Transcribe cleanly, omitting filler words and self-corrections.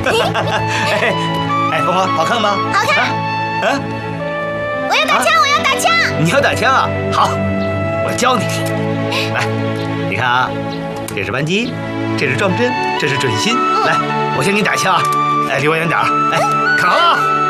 哎，凤凰，好看吗？ 好看。 嗯， 我要打枪，我要打枪。 你要打枪啊？好，我教你。来，你看啊，这是扳机，这是撞针，这是准心。来，我先给你打枪啊。哎，离我远点啊！哎，看好了。